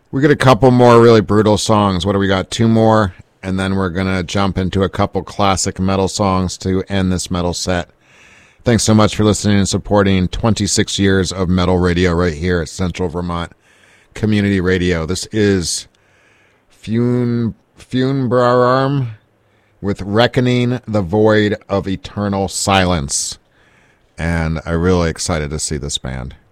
We got a couple more really brutal songs. What do we got? Two more, and then we're going to jump into a couple classic metal songs to end this metal set. Thanks so much for listening and supporting 26 years of metal radio right here at Central Vermont Community Radio. This is Funebrarm with Reckoning the Void of Eternal Silence. And I'm really excited to see this band.